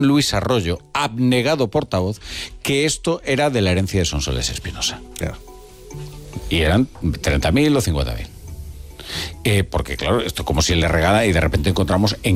Luis Arroyo, abnegado portavoz, que esto era de la herencia de Sonsoles Espinosa. Claro. Y eran 30.000 o 50.000. Porque, claro, esto como si le regala y de repente encontramos en